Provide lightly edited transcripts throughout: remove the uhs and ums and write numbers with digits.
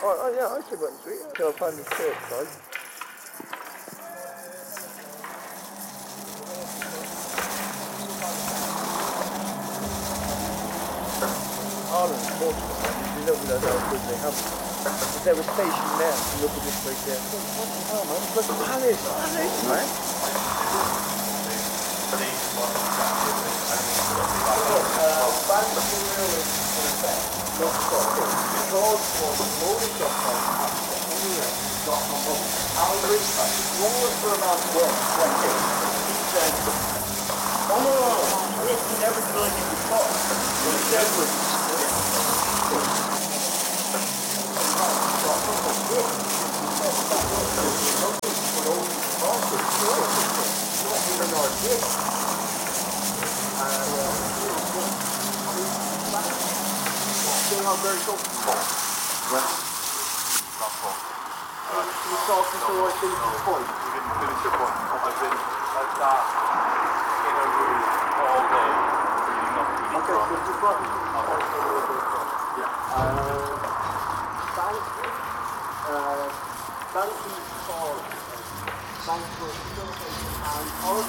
Oh, yeah, I should went to it until I found the church side. Ireland, Portugal, you don't know how good they have. Is there a station there? Look at this place there. What the hell, man? Look at Palace, man. Very cool. Yeah. You talk before I finish the point. You didn't finish your point. I've been like that in a room all day, reading up to the front. Okay, so just right. Yeah. Thank you for facilitating and our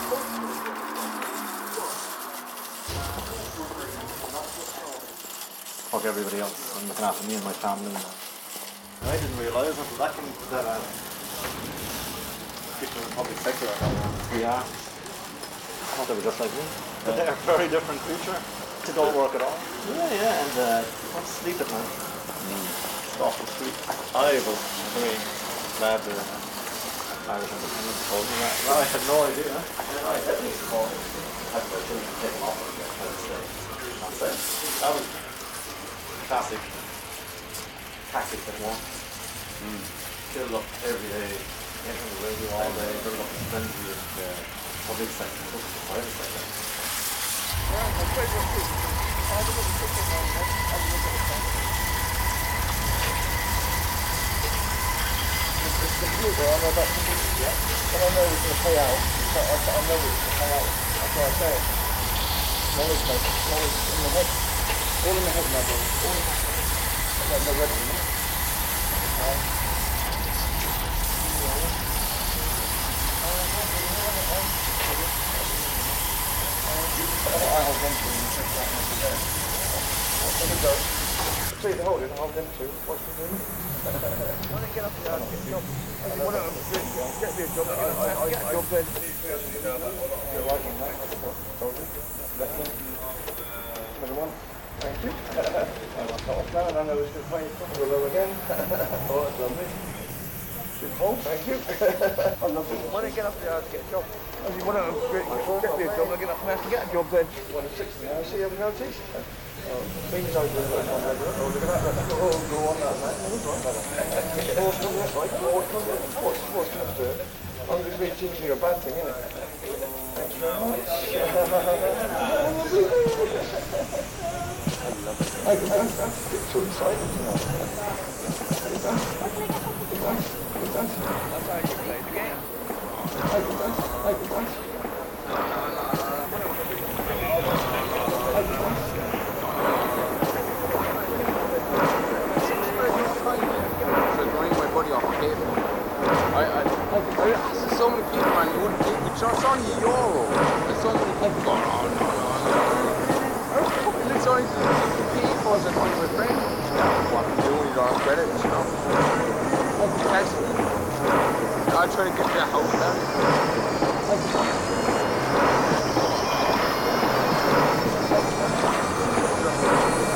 fuck everybody else. I'm looking after me and my family. I didn't realise until that came that people in the public sector are that way. Yeah. I thought they were just like me. But they're a very different creature. They don't work at all. Yeah, and don't sleep at night. It's awful sleep. I was very glad that Irish independence told me that. No, I had no idea. I had these calls. I had to take them off and that's it. That was classic tactics that work. Build up every day, get on the radio all day, build up the frenzy of the public sector, the private sector. Yeah, my favourite thing. I had a little picture of my head. I had a look at the phone. It's the computer, I know that's the computer, yeah? But I know it's going to pay out. I know it's going to pay out. That's why I say it. Knowledge, mate. Knowledge in the head. All in the head, my boy. All in the head. I've got no ready, you know? I hold them to and check that one today. There we go. See the hold it, hold them to. What's the doing? Why don't you get up there and get a job? Why don't you get me a job? Get a job then. You're right on that. Told you. Left one. Another one. Thank you. I'm cut off now and I know it's good playing. Hello again. Oh, that's lovely. Oh, thank you. I love it. Why don't you get up there and get a job? I mean, why don't you get me a job and get up there and get a job then? 1 to 60 now, see how we notice. Means I do it on regular. Oh, look at that. Oh, go on that, man. What's going to do it? I'm going to be teaching you a bad thing, isn't it? Thanks very much. I love it. I get too excited, you know. That's how you play the game. My body off the table. I asked so many people, man, you wouldn't think it's only a euro. There's so many people going, oh no. It's only to pay for us and when we're friends. What to do when you don't have credit, you know? Text me. I'll try to get you a house there.